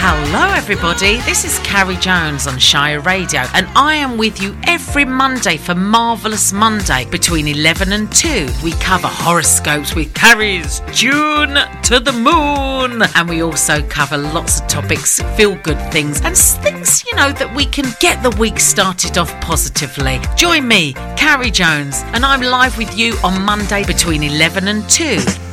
Hello everybody, this is Carrie Jones on Shire Radio and I am with you every Monday for Marvellous Monday between 11 and 2. We cover horoscopes with Carrie's June to the Moon, and we also cover lots of topics, feel good things and things, that we can get the week started off positively. Join me, Carrie Jones, and I'm live with you on Monday between 11 and 2.